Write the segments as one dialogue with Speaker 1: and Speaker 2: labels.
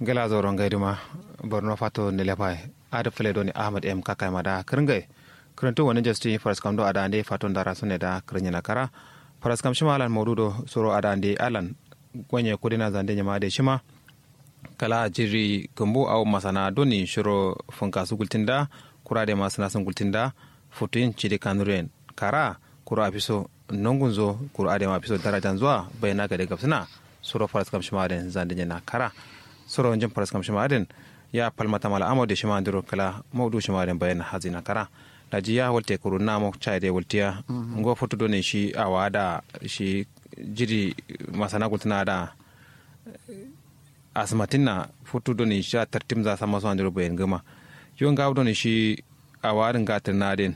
Speaker 1: gela zoron gaiduma borno fato ne lepai ada fele doni ahmad m kakai mada kringai kranto wani justi faras kam do ada ande fato ndara sunne da krinyana kara faras kam shima alan modudo soro ada ande alan gonye kudina zande nyama de shima kala jiri kumbu au masana doni shiro funka su gultinda kurade masana sun gultinda futuin chide kanuren kara kura apiso nongunzo kura ade ma apiso darajan zuwa bayana ga de gapsina soro faras kam shima den zande nyana kara soro njin faras kam shima den ya palmata mala amo de shima ndiro kala mawdu shima den bayana hazina kara dajiya walte kuru namo chaide waltiya ngo foto doni shi awada shi jiri masana gultina da asmatina foto doni sha tartim za sama so andiro bayan gama yon ga doni shi awarin gatar nadin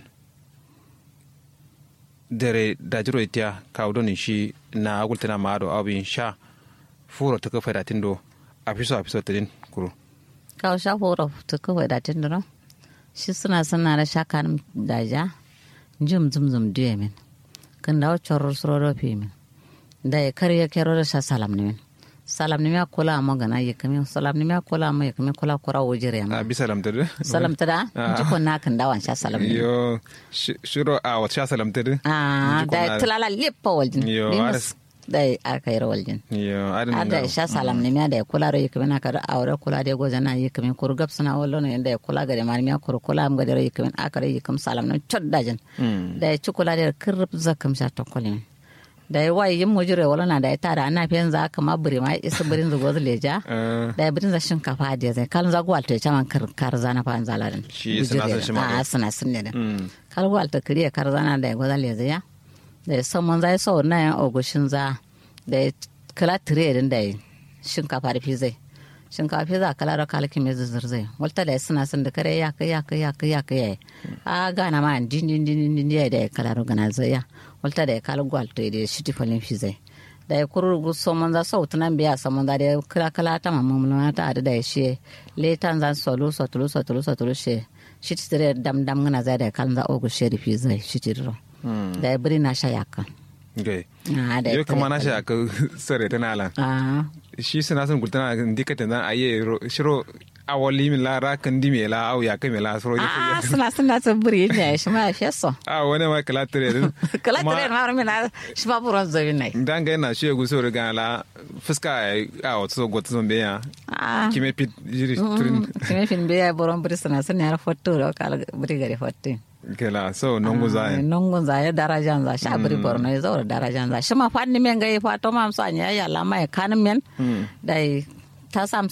Speaker 1: dare dajiro itiya ka doni shi na gultina ma do abin sha furo ta kafa datin do afiso tadin kuro
Speaker 2: ka sha furo ta kafa datin do shi suna da shakan daja jum zum duye min kan dawo chorro soro fi min da ya karya kero da sha salam ne ya kula magana ya kame salam ne ya kula ma ya kame kula kura wajire ma
Speaker 1: bi salam
Speaker 2: tada ji ko na kan dawan sha salam ne
Speaker 1: yo shiro a wa sha salam tada
Speaker 2: da tilala lepa waljin dai aka yi rawaljin ada sha salam ne ya da kula ro ya kame na ka aure kula da goza na ya kame kur gap suna wallo ne da kula ga da ma ya kur kula am ga da ya kame aka yi kam salam ne chodda jin da ya ci kula da kirrib zakam sha tokolin da ya waye yin mujire wala na da ya tara ana fiyan za ka ma bure ma isa burin zugo leja da ya burin za shinkafa da zai kalin za gwalta ya caman kar zana fa zalarin
Speaker 1: shi suna
Speaker 2: sunne da kal gwalta kiriya kar zana da ya gwada leza ya da ya saman za ya sau na yan ogushin za da ya kala tire din da ya shinkafa da fi zai shinkafa fi za kala da kalki mai zuzzur zai walta da ya suna sun da kare ya kai a gana ma din ya da ya kala da gana zai ya walta da ya kala gwalta da shi tifalin fi zai da ya kuru somon za sau tunan biya somon za da ya kala ta mamman ta da ya shi letan za solu shi shi tire dam gana zai da ya kalin za ogu shi da fi zai shi tiro da ya biri na sha yakan
Speaker 1: yau kama na sha yaka sare ta nalan shi suna sun gultana dikatin zan aye shiro awali mi la ra kan di me la au ya ka me la soro
Speaker 2: suna ta buri ne shi ma feso
Speaker 1: wani ma kala tare
Speaker 2: ma mi na shi ba buron zo ne
Speaker 1: dan ga na shi guso riga la fuska a wato goto zon be ya kime pit jiri trin
Speaker 2: kime fin be ya buron buri suna sun ya foto ro kala buri gari foto
Speaker 1: kela so nongo za
Speaker 2: ya darajan za sha buri borno ya zo darajan za shi ma fanni men ga fato ma amsa nya ya la mai kanin men dai ta sam